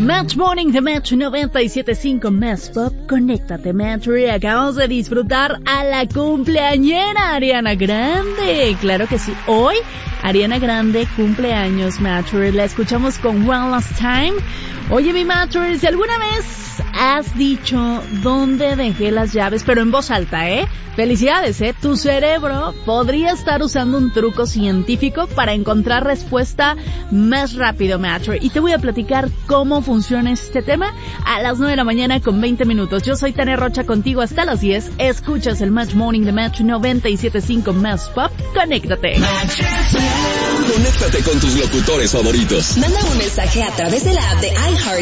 Match Morning de Match 97.5 Más Pop. Conéctate, Match. Acabamos de disfrutar a la cumpleañera Ariana Grande. Claro que sí. Hoy, Ariana Grande cumpleaños, Match. La escuchamos con One Last Time. Oye, mi Match, si alguna vez has dicho dónde dejé las llaves, pero en voz alta, Felicidades, Tu cerebro podría estar usando un truco científico para encontrar respuesta más rápido, Match. Y te voy a platicar cómo funciona este tema a las 9 de la mañana con 20 minutos. Yo soy Tania Rocha, contigo hasta las 10. Escuchas el Match Morning de Match 97.5 Más Pop. Conéctate. Conéctate con tus locutores favoritos. Manda un mensaje a través de la app de iHeart